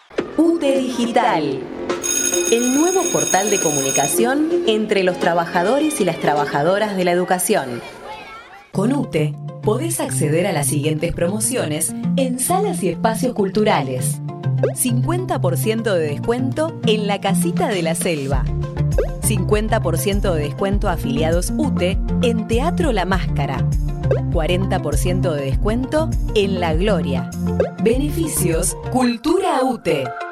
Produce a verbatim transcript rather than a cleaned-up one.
UTE Digital, el nuevo portal de comunicación entre los trabajadores y las trabajadoras de la educación. Con UTE podés acceder a las siguientes promociones en salas y espacios culturales. cincuenta por ciento de descuento en la Casita de la Selva. cincuenta por ciento de descuento a afiliados UTE en Teatro La Máscara. cuarenta por ciento de descuento en La Gloria. Beneficios Cultura UTE.